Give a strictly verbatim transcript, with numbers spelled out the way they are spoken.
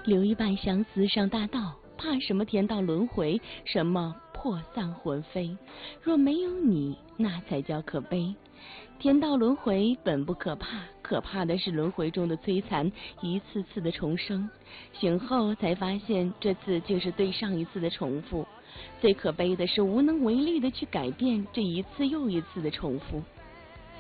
留一半相思上大道，怕什么天道轮回，什么魄散魂飞。若没有你，那才叫可悲。天道轮回本不可怕，可怕的是轮回中的摧残，一次次的重生。醒后才发现，这次竟是对上一次的重复。最可悲的是无能为力的去改变这一次又一次的重复。